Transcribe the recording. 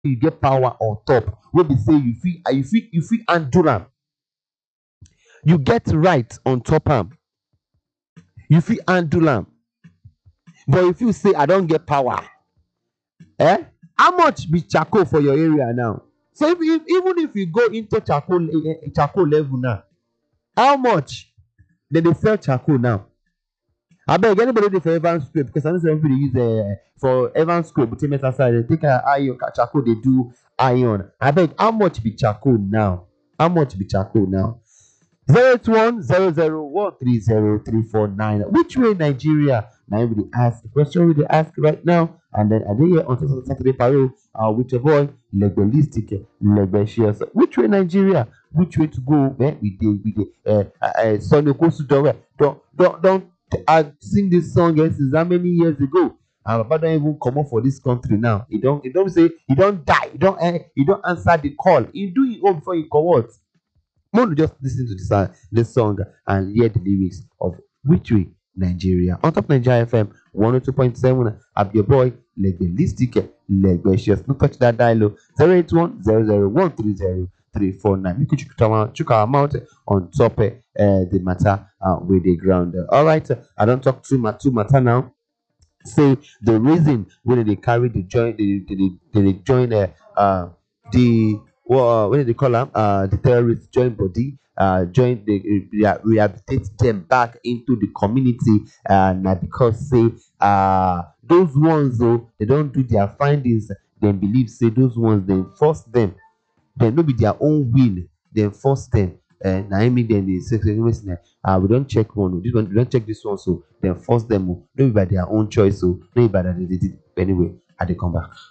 you get power on top, wey be say you fit handle am, you get right on top am, you fit handle am. But if you say I don get power, how much be charcoal for your area now? So even if you go into charcoal level now, how much dem dey sell charcoal now? Abeg, anybody dey for Evans Square, because I know some people dey use for Evans Square between Meta side, dey take iron charcoal dey do iron. Abeg, how much be charcoal now? How much be charcoal now? 08100130349. Which way Nigeria? Now we dey ask the question we dey ask right now, and then I dey here on Saturday Parole with your boy Legbelistic Legbetious. Which way Nigeria? Which way to go? We dey Sonny Okosu don't sing this song since how many years ago? And Papa don't even come up for this country now. He don't say he don't die. He don't answer the call. He do it all before he come out. More just listen to this song and hear the lyrics of Which Way Nigeria on Top Nigeria FM 102.7. I'm your boy Legbelistic Legbetious. No touch that dial. 08100130349. You could check our mouth on top the matter with the ground. All right, I don't talk too matter now. Say the reason when they carry the joint, they join the what do they call them? The terrorists join body, join the rehabilitate them back into the community, now because say those ones though they don't do their findings, then believe say those ones they force them, then no be their own will, then force them. Now I mean then they say we don't check one, this one we don't check this one, so then force them, no be by their own choice, so no be by that they did it anyway. I they come back.